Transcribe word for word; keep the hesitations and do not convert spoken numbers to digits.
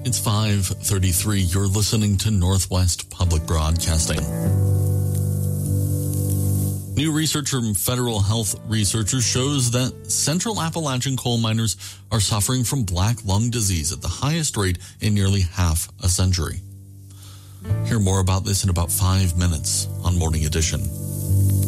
It's five thirty-three. You're listening to Northwest Public Broadcasting. New research from federal health researchers shows that Central Appalachian coal miners are suffering from black lung disease at the highest rate in nearly half a century. Hear more about this in about five minutes on Morning Edition.